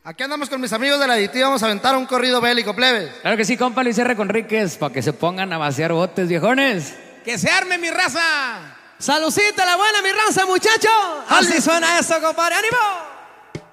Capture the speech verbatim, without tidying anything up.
Aquí andamos con mis amigos de la Adictiva, vamos a aventar un corrido bélico, plebes. Claro que sí, compa Luis R. Conríquez, para que se pongan a vaciar botes, viejones. ¡Que se arme mi raza! ¡Salucita la buena, mi raza, muchachos! Así suena eso, compadre. ¡Ánimo!